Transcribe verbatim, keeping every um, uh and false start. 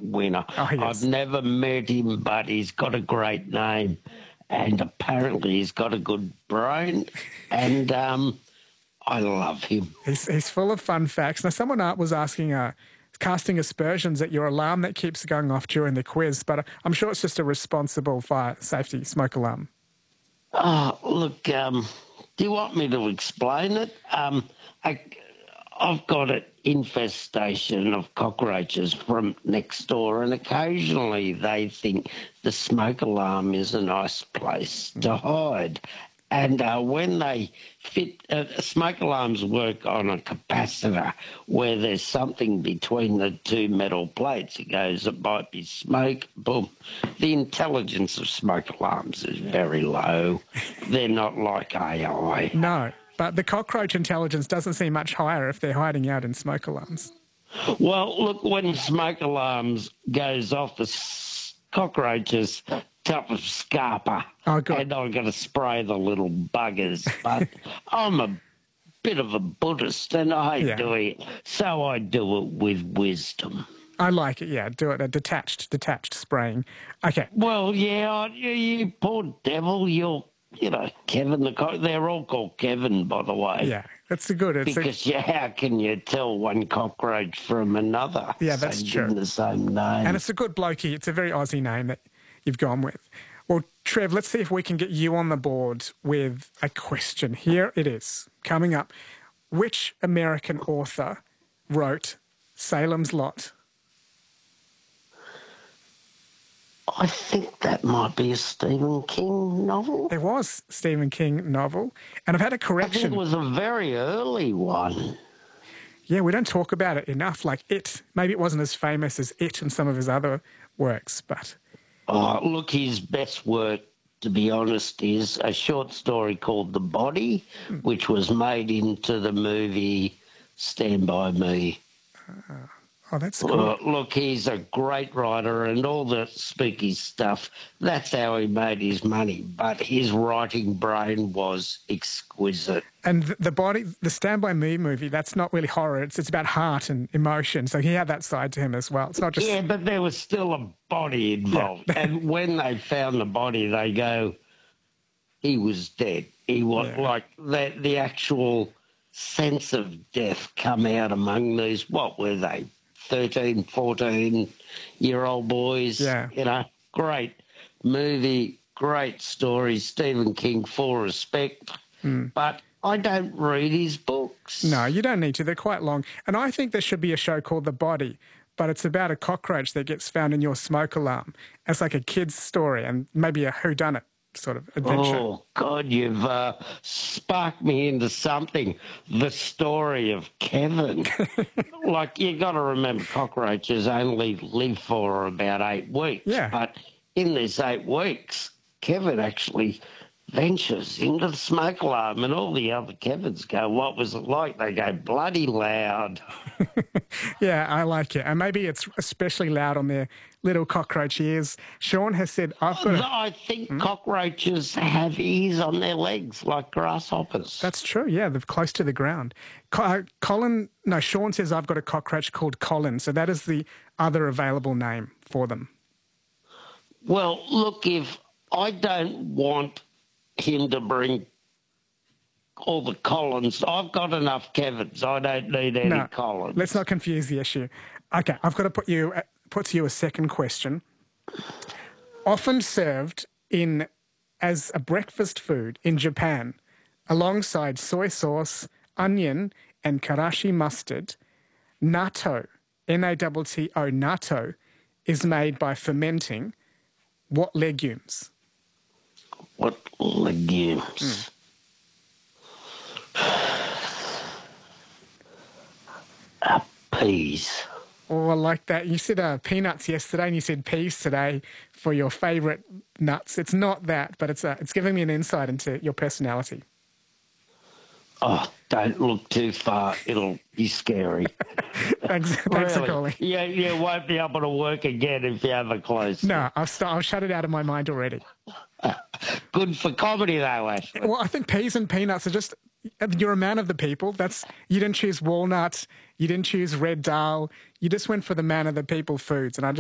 winner. Oh, yes. I've never met him, but he's got a great name, and apparently he's got a good brain, and um, I love him. He's, he's full of fun facts. Now, someone uh, was asking, uh, casting aspersions at your alarm that keeps going off during the quiz, but I'm sure it's just a responsible fire safety smoke alarm. Oh, look, um, do you want me to explain it? Um, I, I've got an infestation of cockroaches from next door, and occasionally they think the smoke alarm is a nice place to hide. And uh, when they fit, uh, smoke alarms work on a capacitor where there's something between the two metal plates. It goes, it might be smoke, boom. The intelligence of smoke alarms is very low. They're not like A I. No, but the cockroach intelligence doesn't seem much higher if they're hiding out in smoke alarms. Well, look, when smoke alarms goes off, the s- cockroaches top of scarper. Oh, good. And I've got to spray the little buggers. But I'm a bit of a Buddhist and I hate Yeah. doing it. So I do it with wisdom. I like it, yeah. Do it, a detached, detached spraying. Okay. Well, yeah, I, you, you poor devil, you're, you know, Kevin the cock. They're all called Kevin, by the way. Yeah, that's a good. It's a, Because yeah, how can you tell one cockroach from another? Yeah, that's Same true. in the same name. and it's a good blokey. It's a very Aussie name that you've gone with. Well, Trev, let's see if we can get you on the board with a question. Here it is, coming up. Which American author wrote Salem's Lot? I think that might be a Stephen King novel. There was a Stephen King novel, and I've had a I think correction. it was a very early one. Yeah, we don't talk about it enough, like It. Maybe it wasn't as famous as It and some of his other works, but... Oh, look, his best work, to be honest, is a short story called The Body, which was made into the movie Stand By Me. Oh, that's cool. Uh, look, he's a great writer and all the spooky stuff. That's how he made his money. But his writing brain was exquisite. And the, the body, the Stand By Me movie, that's not really horror. It's it's about heart and emotion. So he had that side to him as well. It's not just... Yeah, but there was still a body involved. Yeah. And when they found the body, they go, he was dead. He was Yeah. like the, the actual sense of death come out among these, what were they, thirteen, fourteen-year-old boys? Yeah. You know, great movie, great story. Stephen King, full respect. Mm. But I don't read his books. No, you don't need to. They're quite long. And I think there should be a show called The Body, but it's about a cockroach that gets found in your smoke alarm. It's like a kid's story and maybe a whodunit sort of adventure. Oh, God, you've uh, sparked me into something. The story of Kevin. Like, you got to remember, cockroaches only live for about eight weeks. Yeah. But in these eight weeks, Kevin actually ventures into the smoke alarm, and all the other Kevins go, what was it like? They go, bloody loud. Yeah, I like it. And maybe it's especially loud on their little cockroach ears. Sean has said, I've got a... I think cockroaches have ears on their legs like grasshoppers. That's true, yeah, they're close to the ground. Co- uh, Colin, no, Sean says I've got a cockroach called Colin, so that is the other available name for them. Well, look, if I don't want him to bring all the Collins, I've got enough Kevins. I don't need any No, Collins. let's not confuse the issue. Okay, I've got to put you uh, put to you a second question. Often served in as a breakfast food in Japan, alongside soy sauce, onion, and karashi mustard, natto, N A T T O, natto, is made by fermenting what legumes? What legumes? Uh, peas. Oh, I like that. You said uh, peanuts yesterday and you said peas today for your favourite nuts. It's not that, but it's uh, it's giving me an insight into your personality. Oh, don't look too far. It'll be scary. Thanks, thanks for Really. calling. Yeah, you won't be able to work again if you have a close. No, I've, st- I've shut it out of my mind already. Good for comedy, though, Ashley. Well, I think peas and peanuts are just... You're a man of the people. That's you didn't choose walnut. You didn't choose red dal. You just went for the man of the people foods. And I just